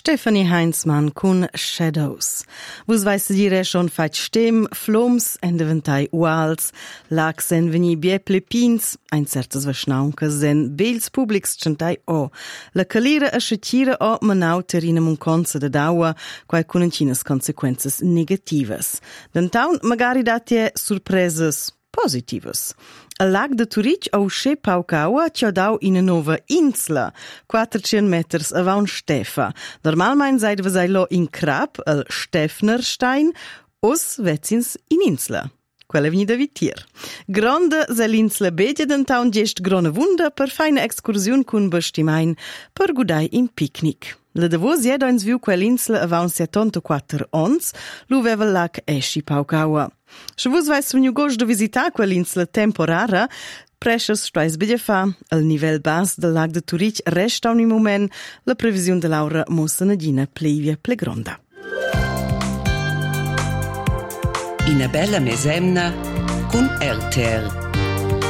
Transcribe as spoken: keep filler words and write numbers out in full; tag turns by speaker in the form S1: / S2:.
S1: Stefanie Heinzmann con Shadows. Vus vais dire schon fat stem, floms en diventai uals, lacs en veni bieple pins, ein certes verschnauncas en bels publics centai o. La calira a scetira o manau terina mun consa de daua, quai con encinas consequences negativas. D'antaun magari datie surpresas positivas. El lag de Turic au sche Paucaua ci dau in a nova insla, quattrocent meters avon Stefa. Normalmein seid wir sei lo in Krab, el Stefnerstein, os vetzins in insla. Quella veni da vitir. Gronda se l'insla bedia d'antaun gest grona vunda per feina excursiun cun bestimain per gudai in picnic. La davos jeda ins viu quell'insla avon settantaquattro ons, lu veva lag esci Paucaua. Se vos vais veniu gost de visitar quell'insla temporara, precious stais bide fa, al nivel bas del lag de Turic resta un moment la previsiun de l'aura mossa nadina plevia plegronda.
S2: Ina bella mesemna con L T R.